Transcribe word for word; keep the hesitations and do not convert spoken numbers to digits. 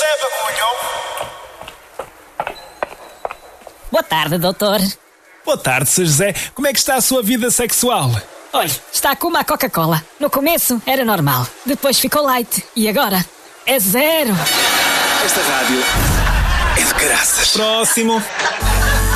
José Bagulho. Boa tarde, doutor. Boa tarde, Sr. José. Como é que está a sua vida sexual? Olha, está como a Coca-Cola. No começo era normal, depois ficou light e agora é zero. Esta rádio é de graças. Próximo.